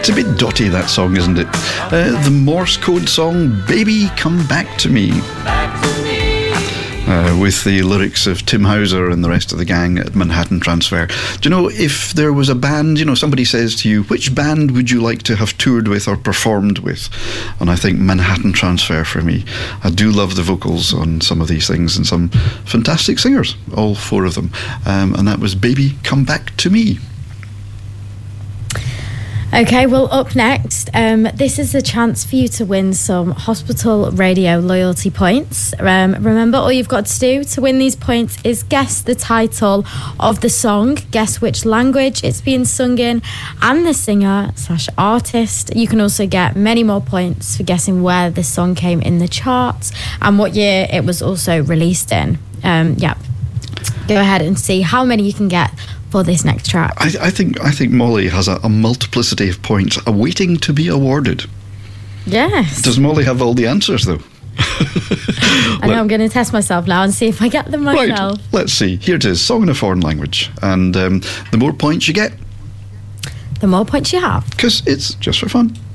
It's a bit dotty, that song, isn't it? The Morse code song, Baby Come Back to Me. With the lyrics of Tim Hauser and the rest of the gang at Manhattan Transfer. Do you know, if there was a band, you know, somebody says to you, which band would you like to have toured with or performed with? And I think Manhattan Transfer for me. I do love the vocals on some of these things and some fantastic singers, all four of them. And that was Baby Come Back to Me. Okay, well, up next, this is a chance for you to win some Hospital Radio loyalty points. Remember, all you've got to do to win these points is guess the title of the song, guess which language it's being sung in, and the singer/artist. You can also get many more points for guessing where the song came in the charts and what year it was also released in. Go ahead and see how many you can get for this next track. I think Molly has a multiplicity of points awaiting to be awarded. Yes. Does Molly have all the answers, though? I know, I'm going to test myself now and see if I get them myself. Right, let's see. Here it is, song in a foreign language. And the more points you get, the more points you have. because it's just for fun.